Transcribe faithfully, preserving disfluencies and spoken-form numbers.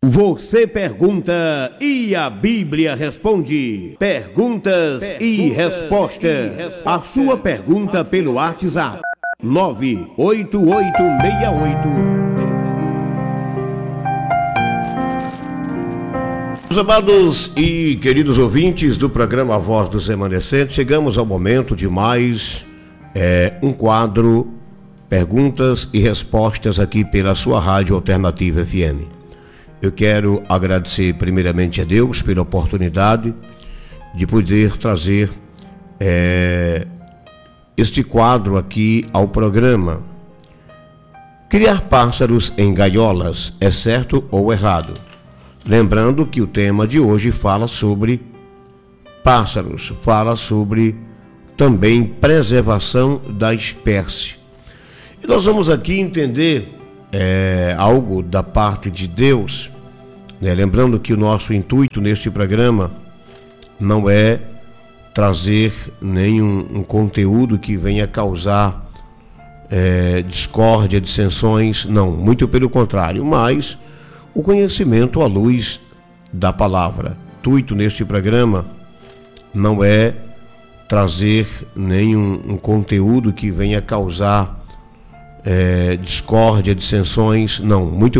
Você pergunta e a Bíblia responde. Perguntas, perguntas e, respostas. e respostas. A sua pergunta pelo WhatsApp nove oito oito seis oito. Meus amados e queridos ouvintes do programa A Voz dos Remanescentes, chegamos ao momento de mais é, um quadro Perguntas e Respostas aqui pela sua Rádio Alternativa F M. Eu quero agradecer primeiramente a Deus pela oportunidade de poder trazer é, este quadro aqui ao programa. Criar pássaros em gaiolas é certo ou errado? Lembrando que o tema de hoje fala sobre pássaros, fala sobre também preservação da espécie. E nós vamos aqui entender É, algo da parte de Deus, né? Lembrando que o nosso intuito neste programa não é trazer nenhum um conteúdo que venha causar é, discórdia, dissensões, não, muito pelo contrário, mas o conhecimento à luz da palavra. O intuito neste programa não é trazer nenhum um conteúdo que venha causar É, discórdia, dissensões, não, muito